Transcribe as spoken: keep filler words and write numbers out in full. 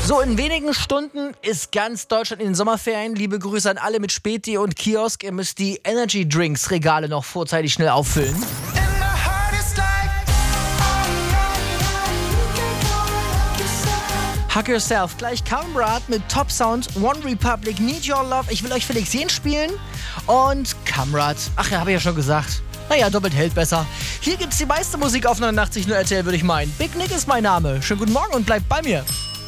So, in wenigen Stunden ist ganz Deutschland in den Sommerferien. Liebe Grüße an alle mit Späti und Kiosk. Ihr müsst die Energy Drinks Regale noch vorzeitig schnell auffüllen. Hug Yourself, gleich Kamrat mit Top Sound, One Republic, Need Your Love. Ich will euch Felix Jähn spielen und Kamrat. Ach ja, habe ich ja schon gesagt. Naja, doppelt hält besser. Hier gibt's die meiste Musik auf neunundachtzig Komma null R T L, würde ich meinen. Big Nick ist mein Name. Schönen guten Morgen und bleibt bei mir.